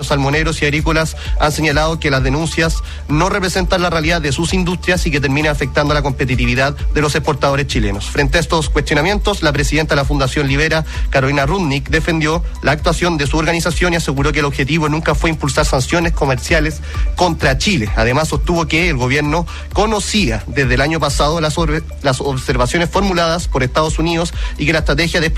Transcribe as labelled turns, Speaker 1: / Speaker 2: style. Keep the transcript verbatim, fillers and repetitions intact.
Speaker 1: salmoneros y agrícolas han señalado que las denuncias no representan la realidad de sus industrias y que terminan afectando la competitividad de los exportadores chilenos. Frente a estos cuestionamientos, la presidenta de la Fundación Libera, Carolina Rudnick, defendió la actuación de su organización y aseguró que el objetivo nunca fue impulsar sanciones comerciales contra Chile. Además, sostuvo que el gobierno conocía desde el año pasado las, las observaciones formuladas por Estados Unidos y que la estrategia de